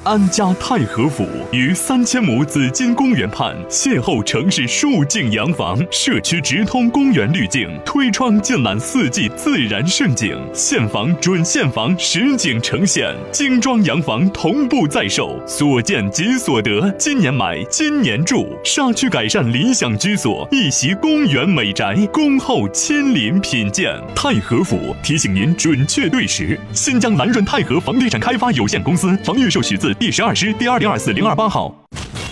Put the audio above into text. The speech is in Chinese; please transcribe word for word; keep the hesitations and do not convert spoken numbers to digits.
安家太和府于三千亩紫金公园畔，邂逅城市数境洋房，社区直通公园滤镜，推窗尽览四季自然盛景，现房准现房实景呈现，精装洋房同步在售，所见即所得，今年买今年住，沙区改善理想居所，一袭公园美宅，恭候亲临品鉴。太和府提醒您准确对时。新疆南润太和房地产开发有限公司房预售许字第十二师第二零二四零二八号。